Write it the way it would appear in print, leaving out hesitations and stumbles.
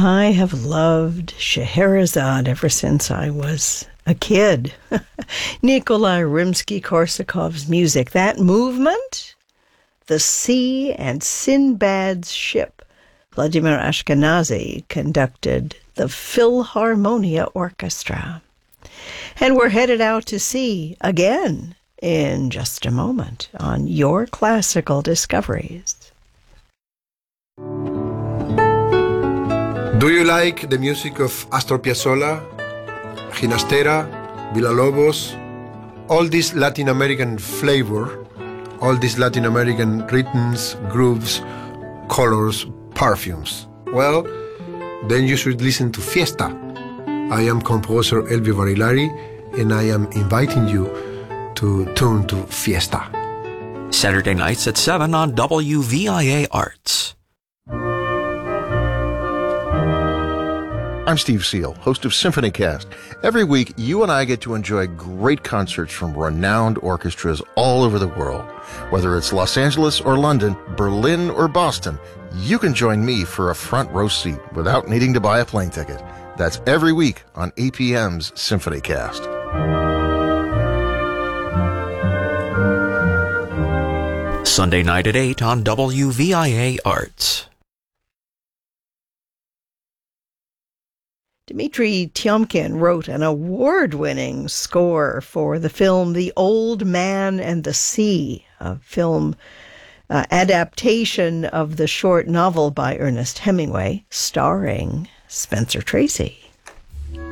I have loved Scheherazade ever since I was a kid. Nikolai Rimsky-Korsakov's music, that movement, the sea and Sinbad's ship. Vladimir Ashkenazy conducted the Philharmonia Orchestra. And we're headed out to sea again in just a moment on Your Classical Discoveries. Do you like the music of Astor Piazzolla, Ginastera, Villalobos, all this Latin American flavor, all these Latin American rhythms, grooves, colors, perfumes? Well, then you should listen to Fiesta. I am composer Elvi Barilari, and I am inviting you to tune to Fiesta. Saturday nights at 7 on WVIA Arts. I'm Steve Seal, host of SymphonyCast. Every week, you and I get to enjoy great concerts from renowned orchestras all over the world. Whether it's Los Angeles or London, Berlin or Boston, you can join me for a front row seat without needing to buy a plane ticket. That's every week on APM's SymphonyCast. Sunday night at 8 on WVIA Arts. Dmitri Tiomkin wrote an award-winning score for the film The Old Man and the Sea, a film adaptation of the short novel by Ernest Hemingway, starring Spencer Tracy.